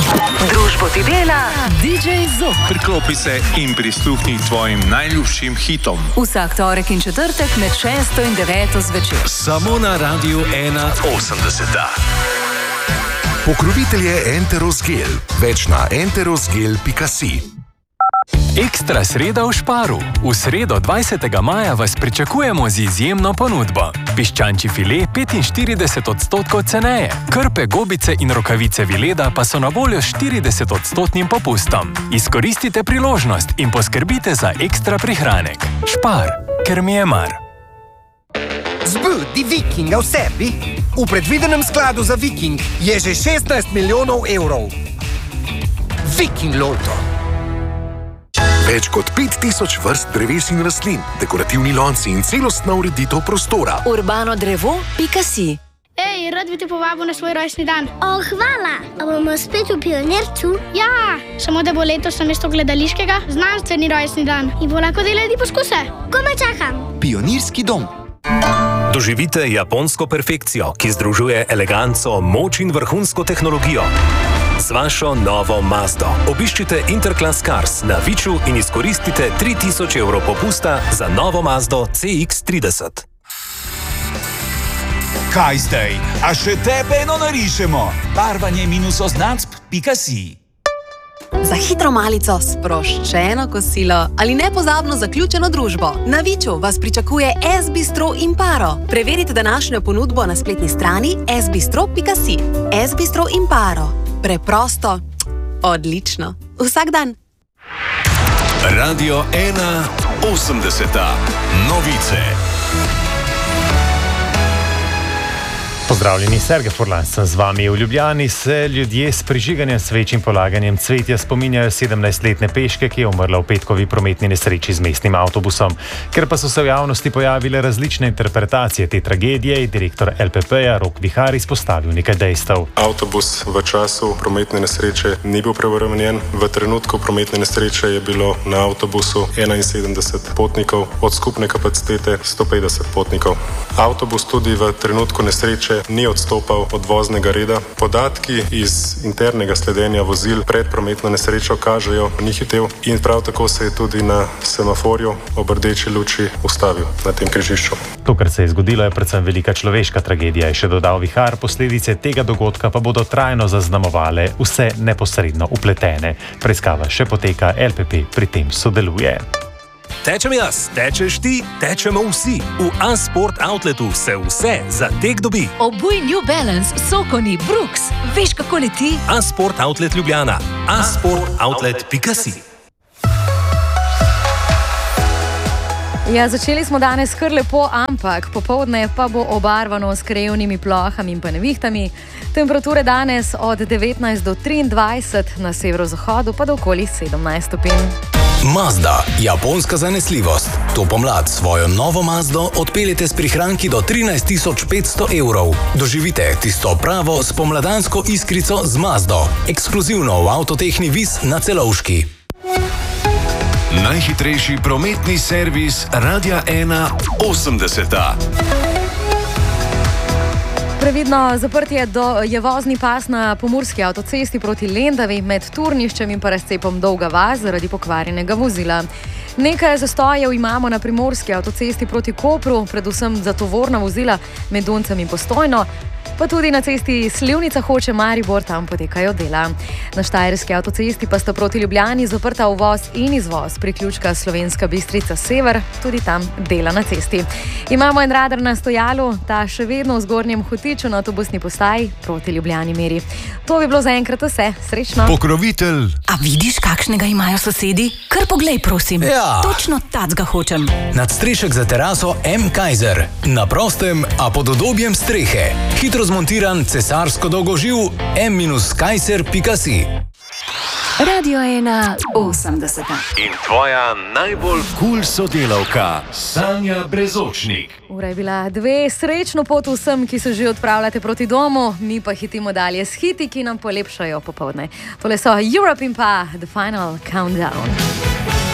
Družbo ti dela DJ Zop. Priklopi se in prisluhni tvojim najljubšim hitom. Vsak torek in četrtek med 6 in 9 zvečer. Samo na Radiu 1.80. Pokrovitelj je Enterosgel. Več na enterosgel.si. Ekstra sreda v Šparu. V sredo 20. maja vas pričakujemo z izjemno ponudbo. Piščančji file 45% ceneje. Krpe, gobice in rokavice Vileda pa so na voljo s 40% popustom. Izkoristite priložnost in poskrbite za ekstra prihranek. Špar, ker mi je mar. Zbudi Vikinga v sebi. V predvidenem skladu za Viking je že 16 milijonov evrov. Viking Loto. Več kot 5000 vrst dreves in rastlin, dekorativni lonci in celostna ureditev prostora. urbano-drevo.si. Ej, rad bi te povabil na svoj rojstni dan. O, hvala. A bomo spet v Pionircu? Ja, samo da bo letos namesto gledališkega znanstveni rojstni dan in bo lahko delali poskuse. Komaj čakam. Pionirski dom. Doživite japonsko perfekcijo, ki združuje eleganco, moč in vrhunsko tehnologijo. Z vašo novo Mazdo. Obiščite Interclass Cars na Viču in izkoristite 3000 evrov popusta za novo Mazdo CX-30. Kaj zdaj? A še tebe eno narišemo? barvanje-oznacb.si. Za hitro malico, sproščeno kosilo ali nepozabno zaključeno družbo. Na Viču vas pričakuje S-Bistro Imparo. Preverite današnjo ponudbo na spletni strani sbistro.si. S-Bistro Imparo. Preprosto, odlično. Vsak dan. Radio 1.80. Novice. Pozdravljeni, Sergej Furlan sem z vami. V Ljubljani se ljudje s prižiganjem sveč in polaganjem cvetja spominjajo 17-letne peške, ki je umrla v petkovi prometni nesreči z mestnim avtobusom. Ker pa so se v javnosti pojavile različne interpretacije te tragedije, je direktor LPP-ja Rok Vihar izpostavil nekaj dejstev. Avtobus v času prometne nesreče ni bil preobremenjen. V trenutku prometne nesreče je bilo na avtobusu 71 potnikov, od skupne kapacitete 150 potnikov. Avtobus tudi v trenutku nesreče ni odstopal od voznega reda. Podatki iz internega sledenja vozil pred prometno nesrečo kažejo, ni hitel in prav tako se je tudi na semaforju ob rdeči luči ustavil na tem križišču. To, kar se je zgodilo, je predvsem velika človeška tragedija, je še dodal Vihar. Posledice tega dogodka pa bodo trajno zaznamovale vse neposredno upletene. Preiskava še poteka, LPP pri tem sodeluje. Tečem jaz, tečeš ti, tečemo vsi. V A-Sport Outletu se vse za tek dobi. Obuj New Balance, Sokoni, Brooks. Veš, kako leti? A-Sport Outlet Ljubljana. A-Sportoutlet.si. Ja, začeli smo danes kar lepo, ampak popoldne pa bo obarvano s krajevnimi plohami in pa nevihtami. Temperature danes od 19 do 23, na severozahodu pa do okoli 17 stopinj. Mazda, japonska zanesljivost. To pomlad svojo novo Mazdo odpeljete s prihranki do 13.500 evrov. Doživite tisto pravo spomladansko iskrico z Mazdo. Ekskluzivno v Avtotehni Vis na Celovški. Najhitrejši prometni servis Radia 1.80. Previdno zaprtje je vozni pas na pomurski avtocesti proti Lendavi med Turniščem in pa razcepom Dolga vas zaradi pokvarjenega vozila. Nekaj zastojev imamo na primorski avtocesti proti Kopru, predvsem za tovorna vozila med Doncem in Postojno, pa tudi na cesti Slivnica Hoče Maribor, tam potekajo dela. Na štajerski avtocesti pa sta proti Ljubljani zaprta uvoz in izvoz priključka Slovenska Bistrica Sever, tudi tam dela na cesti. Imamo en radar na stojalu, ta še vedno v Zgornjem Hotiču na avtobusni postaji proti Ljubljani meri. To bi bilo zaenkrat vse, srečno. Pokrovitelj. A vidiš, kakšnega imajo sosedi? Kar poglej, prosim. Ja. Točno tacga hočem. Nadstrešek za teraso M. Kaiser. Na prostem, a pod udobjem strehe. Hitro zmontiran cesarsko dolgoživ m-kaiser.si. Radio 1.80. In tvoja najbolj cool sodelavka, Sanja Brezočnik. Ura je bila 2, srečno pot vsem, ki se že odpravljate proti domu, mi pa hitimo dalje s hiti, ki nam polepšajo popoldne. Tole so Europe in pa The Final Countdown.